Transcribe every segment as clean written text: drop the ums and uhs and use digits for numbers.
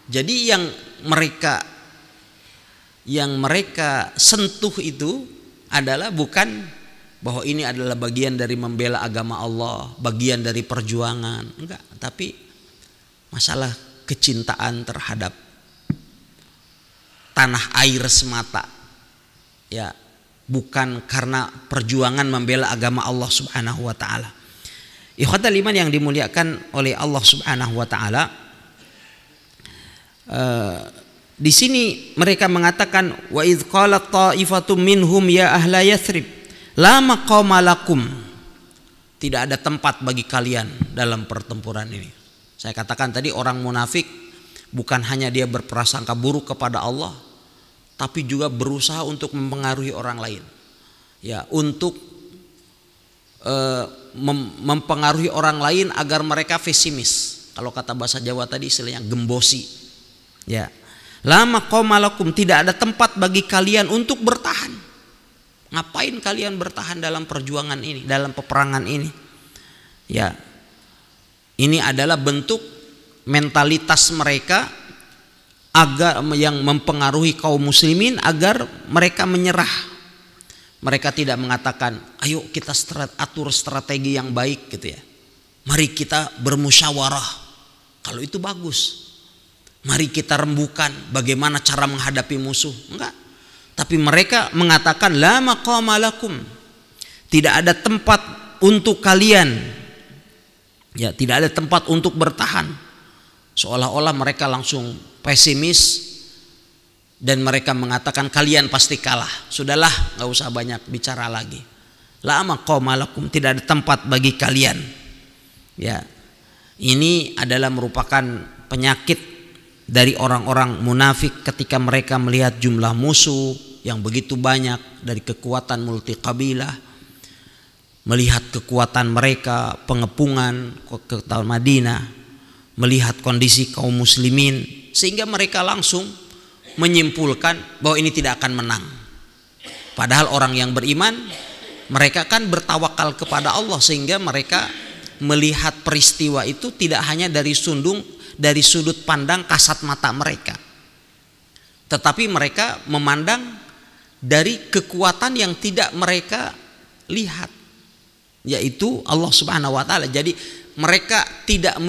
Jadi yang mereka sentuh itu adalah bukan bahwa ini adalah bagian dari membela agama Allah, bagian dari perjuangan, enggak, tapi masalah kecintaan terhadap tanah air semata. Ya, bukan karena perjuangan membela agama Allah Subhanahu wa taala. Ikhwatal iman yang dimuliakan oleh Allah Subhanahu wa taala, di sini mereka mengatakan wa idz qalat ta'ifatum minhum ya ahla Yathrib la maqama lakum. Tidak ada tempat bagi kalian dalam pertempuran ini. Saya katakan tadi, orang munafik bukan hanya dia berprasangka buruk kepada Allah, tapi juga berusaha untuk mempengaruhi orang lain. Ya, untuk mempengaruhi orang lain agar mereka pesimis. Kalau kata bahasa Jawa tadi istilahnya gembosi. Ya. La maqama lakum, tidak ada tempat bagi kalian untuk bertahan. Ngapain kalian bertahan dalam perjuangan ini, dalam peperangan ini? Ya. Ini adalah bentuk mentalitas mereka agar yang mempengaruhi kaum muslimin agar mereka menyerah. Mereka tidak mengatakan, ayo kita atur strategi yang baik gitu ya. Mari kita bermusyawarah. Kalau itu bagus. Mari kita rembukan bagaimana cara menghadapi musuh. Enggak. Tapi mereka mengatakan la maqama lakum. Tidak ada tempat untuk kalian. Ya, tidak ada tempat untuk bertahan. Seolah-olah mereka langsung pesimis dan mereka mengatakan kalian pasti kalah. Sudahlah, enggak usah banyak bicara lagi. La maqama lakum, tidak ada tempat bagi kalian. Ya. Ini adalah merupakan penyakit dari orang-orang munafik ketika mereka melihat jumlah musuh yang begitu banyak dari kekuatan multi kabilah, melihat kekuatan mereka, pengepungan ke Madinah, melihat kondisi kaum muslimin, sehingga mereka langsung menyimpulkan bahwa ini tidak akan menang. Padahal orang yang beriman, mereka kan bertawakal kepada Allah, sehingga mereka melihat peristiwa itu tidak hanya dari sudut pandang kasat mata mereka, tetapi mereka memandang dari kekuatan yang tidak mereka lihat, yaitu Allah Subhanahu wa taala. Jadi mereka tidak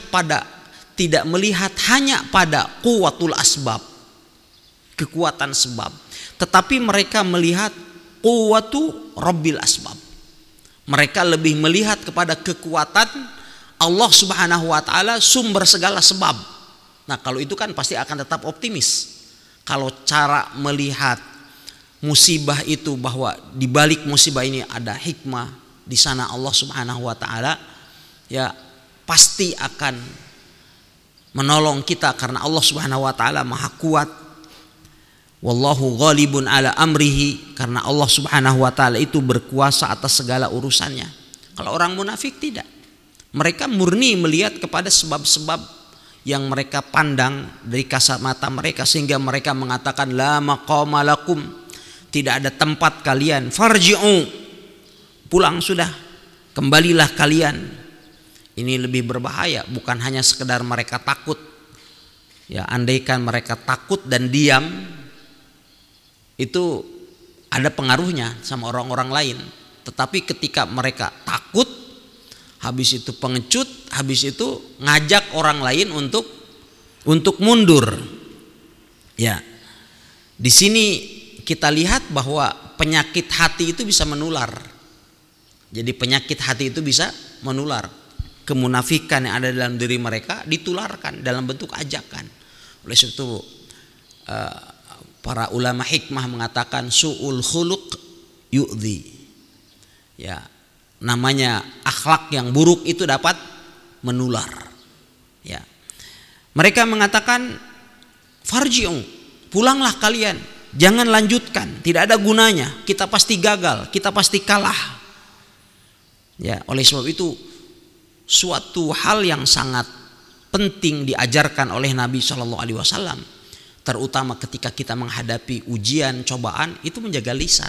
melihat hanya pada quwwatul asbab, kekuatan sebab, tetapi mereka melihat quwwatu rabbil asbab. Mereka lebih melihat kepada kekuatan Allah Subhanahu wa taala, sumber segala sebab. Nah, kalau itu kan pasti akan tetap optimis. Kalau cara melihat musibah itu bahwa di balik musibah ini ada hikmah, di sana Allah Subhanahu wa taala ya pasti akan menolong kita karena Allah Subhanahu wa taala Maha kuat. Wallahu ghalibun ala amrihi, karena Allah Subhanahu wa taala itu berkuasa atas segala urusannya. Kalau orang munafik tidak. Mereka murni melihat kepada sebab-sebab yang mereka pandang dari kasat mata mereka, sehingga mereka mengatakan la maqama lakum, tidak ada tempat kalian, farji'u, pulang sudah, kembalilah kalian. Ini lebih berbahaya, bukan hanya sekedar mereka takut. Ya, andaikan mereka takut dan diam, itu ada pengaruhnya sama orang-orang lain. Tetapi ketika mereka takut, habis itu pengecut, habis itu ngajak orang lain untuk mundur. Ya, di sini kita lihat bahwa penyakit hati itu bisa menular. Jadi penyakit hati itu bisa menular. Kemunafikan yang ada dalam diri mereka ditularkan dalam bentuk ajakan. Oleh sebab itu para ulama hikmah mengatakan su'ul khuluq yu'dhi. Ya, namanya akhlak yang buruk itu dapat menular. Ya. Mereka mengatakan farji'u, pulanglah kalian, jangan lanjutkan, tidak ada gunanya, kita pasti gagal, kita pasti kalah. Ya, oleh sebab itu suatu hal yang sangat penting diajarkan oleh Nabi Shallallahu Alaihi Wasallam, terutama ketika kita menghadapi ujian, cobaan, itu menjaga lisan.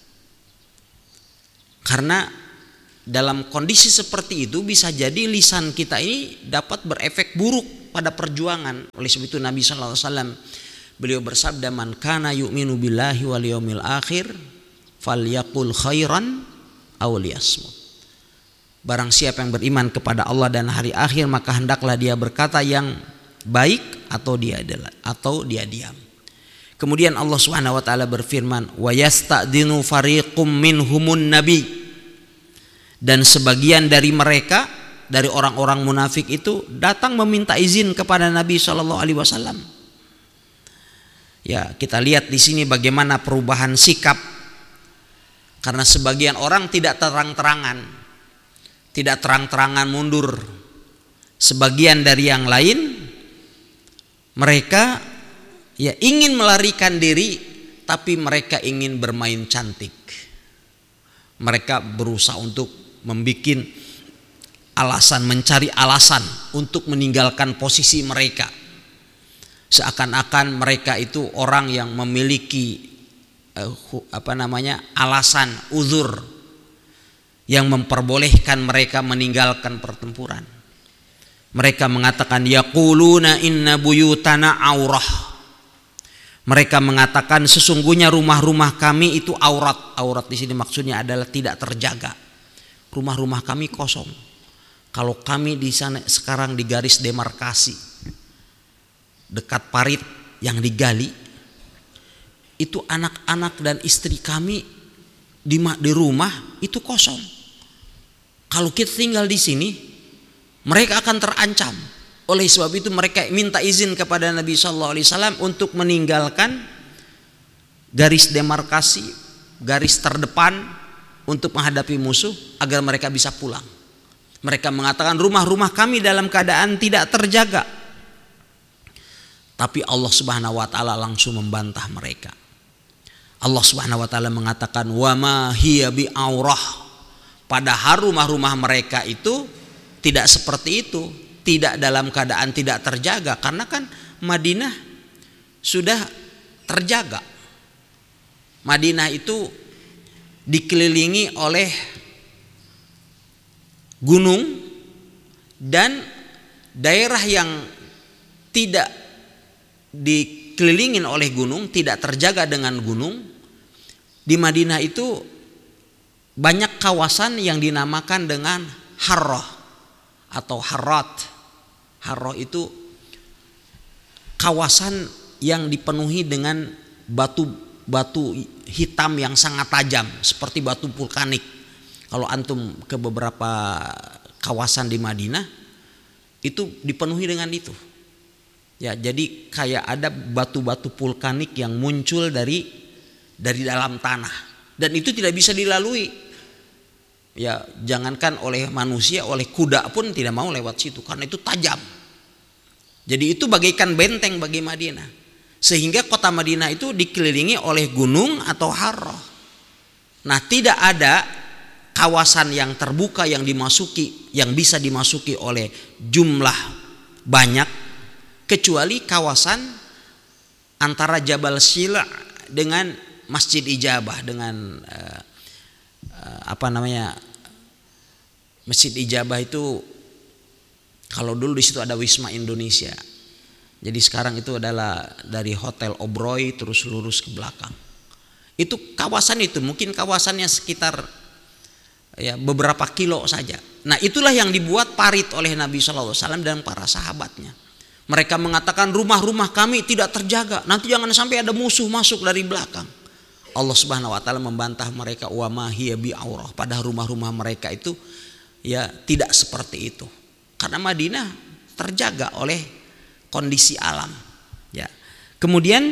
Karena dalam kondisi seperti itu bisa jadi lisan kita ini dapat berefek buruk pada perjuangan. Oleh sebab itu Nabi sallallahu alaihi wasallam beliau bersabda, "Man kana yu'minu billahi wal yaumil akhir falyaqul khairan aw liyasmut." Barang siapa yang beriman kepada Allah dan hari akhir, maka hendaklah dia berkata yang baik atau dia diam. Kemudian Allah Subhanahu wa taala berfirman, "Wa yasta'dinu fariqum minhumun nabi." Dan sebagian dari mereka, dari orang-orang munafik itu datang meminta izin kepada Nabi sallallahu alaihi wasallam. Ya, kita lihat di sini bagaimana perubahan sikap. Karena sebagian orang tidak terang-terangan mundur. Sebagian dari yang lain mereka ya ingin melarikan diri, tapi mereka ingin bermain cantik. Mereka berusaha untuk membuat alasan, mencari alasan untuk meninggalkan posisi mereka. Seakan-akan mereka itu orang yang memiliki alasan, uzur yang memperbolehkan mereka meninggalkan pertempuran. Mereka mengatakan yaquluna inna buyutana aurah. Mereka mengatakan sesungguhnya rumah-rumah kami itu aurat. Aurat di sini maksudnya adalah tidak terjaga. Rumah-rumah kami kosong. Kalau kami di sana sekarang di garis demarkasi dekat parit yang digali, itu anak-anak dan istri kami di rumah itu kosong. Kalau kita tinggal di sini, mereka akan terancam. Oleh sebab itu mereka minta izin kepada Nabi sallallahu alaihi wasallam untuk meninggalkan garis demarkasi, garis terdepan untuk menghadapi musuh agar mereka bisa pulang. Mereka mengatakan rumah-rumah kami dalam keadaan tidak terjaga. Tapi Allah Subhanahu wa taala langsung membantah mereka. Allah Subhanahu wa taala mengatakan wa ma hiya bi aurah. Padahal rumah-rumah mereka itu tidak seperti itu, tidak dalam keadaan tidak terjaga, karena kan Madinah sudah terjaga. Madinah itu dikelilingi oleh gunung, dan daerah yang tidak dikelilingin oleh gunung, tidak terjaga dengan gunung, di Madinah itu banyak kawasan yang dinamakan dengan harrah atau harrat. Harrah itu kawasan yang dipenuhi dengan batu hitam yang sangat tajam seperti batu vulkanik. Kalau antum ke beberapa kawasan di Madinah itu dipenuhi dengan itu. Ya, jadi kayak ada batu-batu vulkanik yang muncul dari dalam tanah, dan itu tidak bisa dilalui. Ya, jangankan oleh manusia, oleh kuda pun tidak mau lewat situ karena itu tajam. Jadi itu bagaikan benteng bagi Madinah. Sehingga kota Madinah itu dikelilingi oleh gunung atau harrah. Nah, tidak ada kawasan yang terbuka yang bisa dimasuki oleh jumlah banyak kecuali kawasan antara Jabal Sila dengan Masjid Ijabah, dengan Masjid Ijabah itu kalau dulu di situ ada Wisma Indonesia. Jadi sekarang itu adalah dari Hotel Oberoi terus lurus ke belakang. Itu kawasan itu mungkin kawasannya sekitar ya beberapa kilo saja. Nah, itulah yang dibuat parit oleh Nabi sallallahu alaihi wasallam dan para sahabatnya. Mereka mengatakan rumah-rumah kami tidak terjaga. Nanti jangan sampai ada musuh masuk dari belakang. Allah Subhanahu wa taala membantah mereka wa ma hiya bi aurah. Padahal rumah-rumah mereka itu ya tidak seperti itu. Karena Madinah terjaga oleh kondisi alam. Ya. Kemudian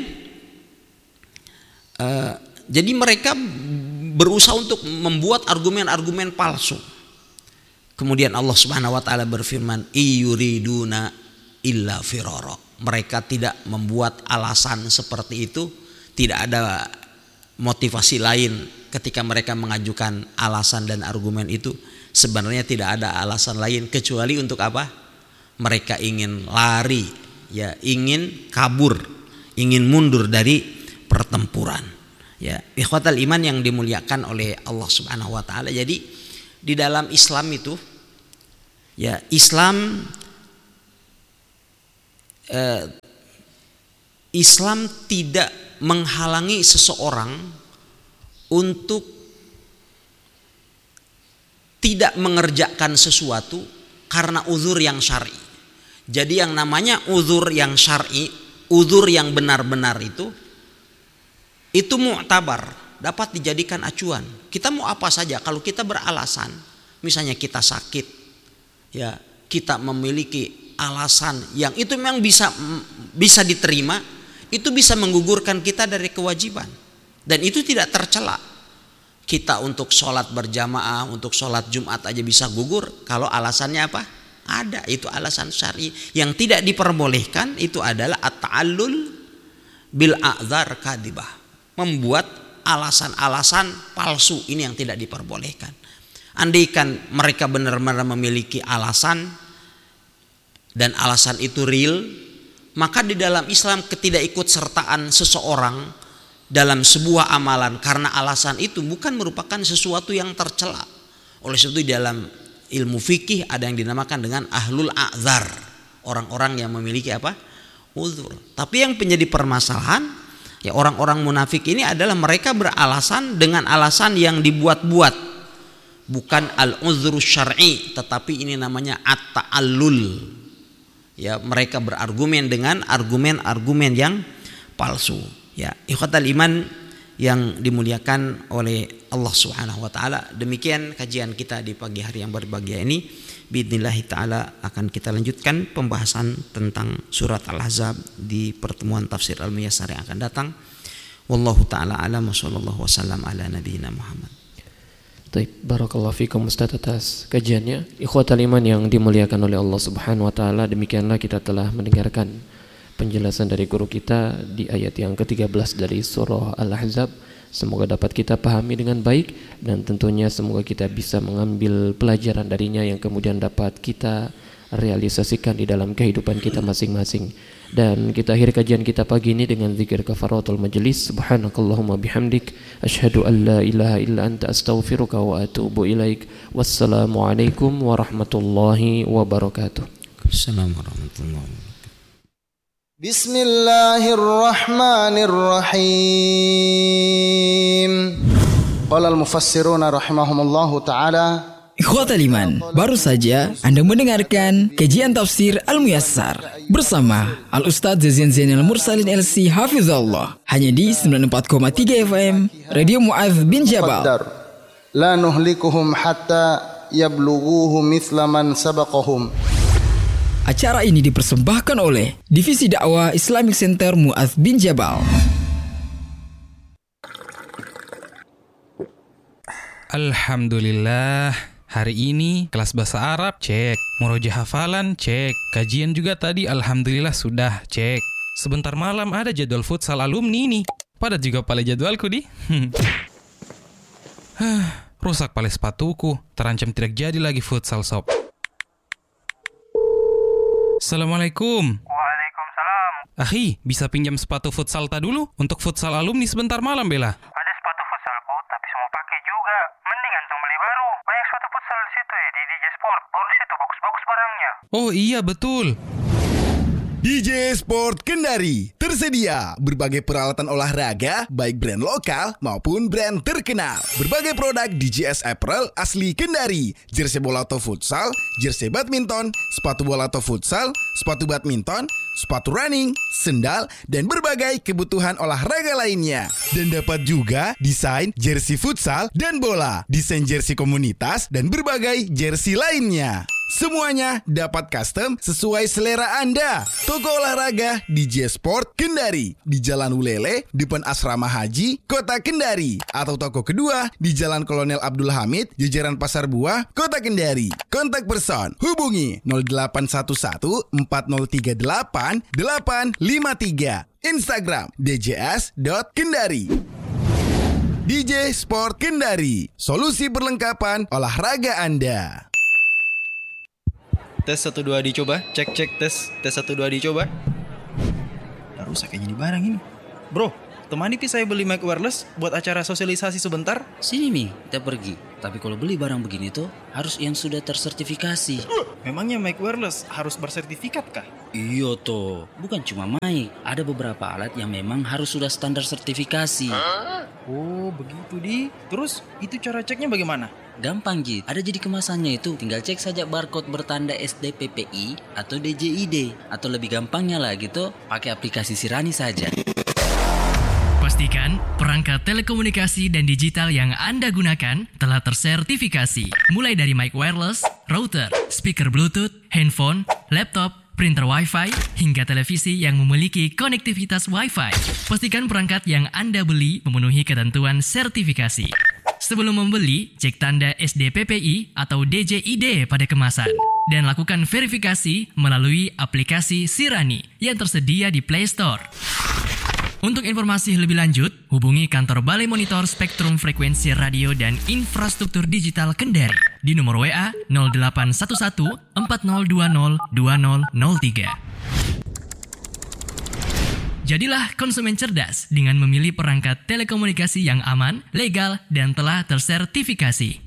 jadi mereka berusaha untuk membuat argumen-argumen palsu. Kemudian Allah Subhanahu wa taala berfirman, "Iyuriduna illa firara." Mereka tidak membuat alasan seperti itu, tidak ada motivasi lain ketika mereka mengajukan alasan dan argumen itu. Sebenarnya tidak ada alasan lain kecuali untuk apa? Mereka ingin lari, ya, ingin kabur, ingin mundur dari pertempuran. Ya, ikhwatal iman yang dimuliakan oleh Allah Subhanahu wa taala. Jadi di dalam Islam itu ya, Islam Islam tidak menghalangi seseorang untuk tidak mengerjakan sesuatu karena uzur yang syar'i. Jadi yang namanya uzur yang syar'i, uzur yang benar-benar itu mu'tabar, dapat dijadikan acuan. Kita mau apa saja kalau kita beralasan, misalnya kita sakit, ya kita memiliki alasan yang itu memang bisa diterima, itu bisa menggugurkan kita dari kewajiban, dan itu tidak tercela. Kita untuk sholat berjamaah, untuk sholat Jumat aja bisa gugur kalau alasannya apa? Ada, itu alasan syar'i. Yang tidak diperbolehkan itu adalah at-ta'allul bil a'dzar kadibah, membuat alasan-alasan palsu, ini yang tidak diperbolehkan. Andaikan mereka benar-benar memiliki alasan dan alasan itu real, maka di dalam Islam ketidakikutsertaan seseorang dalam sebuah amalan karena alasan itu bukan merupakan sesuatu yang tercela. Oleh sebab itu di dalam ilmu fikih ada yang dinamakan dengan ahlul a'dzar, orang-orang yang memiliki apa? Uzur. Tapi yang menjadi permasalahan, ya orang-orang munafik ini adalah mereka beralasan dengan alasan yang dibuat-buat, bukan al-uzru syar'i, tetapi ini namanya at-ta'allul. Ya, mereka berargumen dengan argumen-argumen yang palsu. Ya, ikhwatal iman yang dimuliakan oleh Allah Subhanahu wa taala, demikian kajian kita di pagi hari yang berbahagia ini. Biidznillah taala akan kita lanjutkan pembahasan tentang surat Al-Ahzab di pertemuan tafsir Al-Muyassar yang akan datang. Wallahu taala alam wa sallallahu wasallam ala nabiyina Muhammad. Baik, barakallahu fikum Ustaz atas kajiannya. Ikhwatal iman yang dimuliakan oleh Allah Subhanahu wa taala, demikianlah kita telah mendengarkan penjelasan dari guru kita di ayat yang ke-13 dari surah Al-Ahzab. Semoga dapat kita pahami dengan baik, dan tentunya semoga kita bisa mengambil pelajaran darinya yang kemudian dapat kita realisasikan di dalam kehidupan kita masing-masing. Dan kita akhiri kajian kita pagi ini dengan zikir kafaratul majlis. Subhanakallahumma bihamdik, asyhadu an la ilaha illa anta, astaghfiruka wa atubu ilaik. Wassalamualaikum warahmatullahi wabarakatuh. Assalamualaikum warahmatullahi wabarakatuh. Bismillahirrahmanirrahim. Qala al-mufassiruna rahimahumullahu ta'ala. Ikhwatal iman, baru saja Anda mendengarkan kajian tafsir Al-Muyassar bersama Al-Ustadz Zainal Mursalin LC Hafizahullah, hanya di 94,3 FM Radio Mu'adz bin Jabal. La nuhlikuhum hatta yablughuhu mithla man sabaqahum. Acara ini dipersembahkan oleh Divisi Dakwah Islamic Center Mu'adz bin Jabal. Alhamdulillah, hari ini kelas bahasa Arab cek, murojaah hafalan cek, kajian juga tadi alhamdulillah sudah cek. Sebentar malam ada jadwal futsal alumni nih. Padat juga pale jadwalku di. Rusak pale sepatuku, terancam tidak jadi lagi futsal sob. Assalamualaikum. Waalaikumsalam. Akhi, bisa pinjam sepatu futsal ta dulu untuk futsal alumni sebentar malam bela? Ada sepatu futsalku, tapi semua pakai juga. Mending antum beli baru. Banyak sepatu futsal di situ ya, di DJ Sport. Bonus itu bagus-bagus barangnya. Oh iya betul. DJ Sport Kendari tersedia berbagai peralatan olahraga baik brand lokal maupun brand terkenal. Berbagai produk DJS Apparel asli Kendari, jersey bola atau futsal, jersey badminton, sepatu bola atau futsal, sepatu badminton, sepatu running, sendal, dan berbagai kebutuhan olahraga lainnya. Dan dapat juga desain jersey futsal dan bola, desain jersey komunitas, dan berbagai jersey lainnya. Semuanya dapat custom sesuai selera Anda. Toko olahraga DJ Sport Kendari di Jalan Ulele, depan Asrama Haji, Kota Kendari. Atau toko kedua di Jalan Kolonel Abdul Hamid, jajaran Pasar Buah, Kota Kendari. Kontak person hubungi 0811 4038 853. Instagram djs.kendari. DJ Sport Kendari, solusi perlengkapan olahraga Anda. Tes 1 2 dicoba, cek tes 1 2 dicoba. Udah rusak kayak gini barang ini. Bro, temani Pi saya beli mic wireless buat acara sosialisasi sebentar. Sini Mi, kita pergi. Tapi kalau beli barang begini tuh harus yang sudah tersertifikasi. Memangnya mic wireless harus bersertifikat kah? Iya toh, bukan cuma mic. Ada beberapa alat yang memang harus sudah standar sertifikasi. Oh begitu Di. Terus itu cara ceknya bagaimana? Gampang Jit, ada jadi kemasannya itu. Tinggal cek saja barcode bertanda SDPPI atau DJID. Atau lebih gampangnya lagi tuh pakai aplikasi Sirani saja. Pastikan perangkat telekomunikasi dan digital yang Anda gunakan telah tersertifikasi. Mulai dari mic wireless, router, speaker Bluetooth, handphone, laptop, printer Wi-Fi, hingga televisi yang memiliki konektivitas Wi-Fi. Pastikan perangkat yang Anda beli memenuhi ketentuan sertifikasi. Sebelum membeli, cek tanda SDPPI atau DJID pada kemasan. Dan lakukan verifikasi melalui aplikasi Sirani yang tersedia di Play Store. Untuk informasi lebih lanjut, hubungi kantor Balai Monitor Spektrum Frekuensi Radio dan Infrastruktur Digital Kendari di nomor WA 0811 4020 2003. Jadilah konsumen cerdas dengan memilih perangkat telekomunikasi yang aman, legal, dan telah tersertifikasi.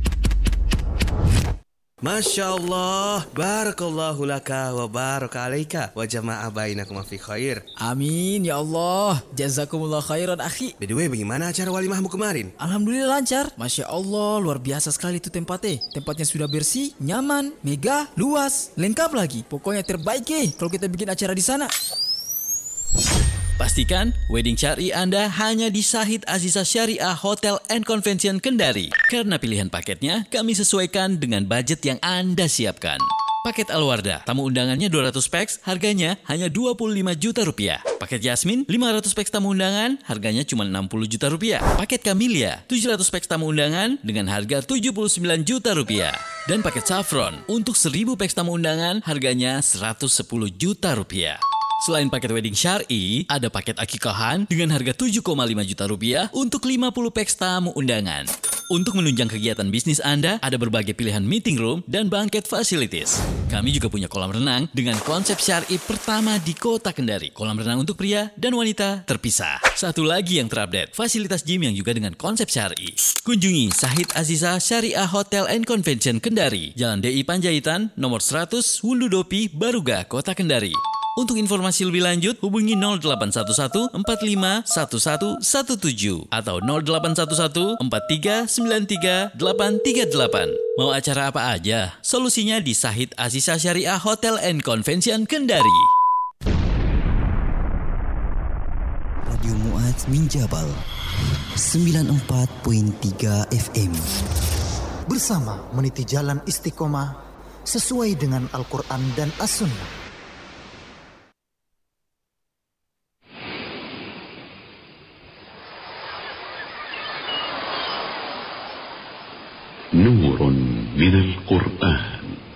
Masya Allah, barakallahu laka wa baraka alaika wa jama'a bainakum fi khair. Amin ya Allah, jazakumullah khairan akhi. By the way, bagaimana acara walimahmu kemarin? Alhamdulillah lancar. Masya Allah, luar biasa sekali itu tempatnya. Tempatnya sudah bersih, nyaman, megah, luas, lengkap lagi. Pokoknya terbaik kalau kita bikin acara di sana. Pastikan wedding syari Anda hanya di Sahid Aziza Syariah Hotel and Convention Kendari. Karena pilihan paketnya kami sesuaikan dengan budget yang Anda siapkan. Paket Alwarda, tamu undangannya 200 peks, harganya hanya 25 juta rupiah. Paket Yasmin, 500 peks tamu undangan, harganya cuma 60 juta rupiah. Paket Camellia, 700 peks tamu undangan dengan harga 79 juta rupiah. Dan paket Saffron, untuk 1000 peks tamu undangan, harganya 110 juta rupiah. Selain paket wedding syar'i, ada paket akikahan dengan harga 7,5 juta rupiah untuk 50 peks tamu undangan. Untuk menunjang kegiatan bisnis Anda, ada berbagai pilihan meeting room dan banquet facilities. Kami juga punya kolam renang dengan konsep syar'i pertama di Kota Kendari. Kolam renang untuk pria dan wanita terpisah. Satu lagi yang terupdate, fasilitas gym yang juga dengan konsep syar'i. Kunjungi Sahid Aziza Syariah Hotel and Convention Kendari, Jalan DI Panjaitan, nomor 100, Wundu Dopi, Baruga, Kota Kendari. Untuk informasi lebih lanjut, hubungi 0811 45 1117 atau 0811 43 93 838. Mau acara apa aja? Solusinya di Sahid Aziza Syariah Hotel and Convention Kendari. Radio Mu'adz min Jabal 94.3 FM. Bersama meniti jalan istiqomah sesuai dengan Al-Quran dan As-Sunnah. نور من القرآن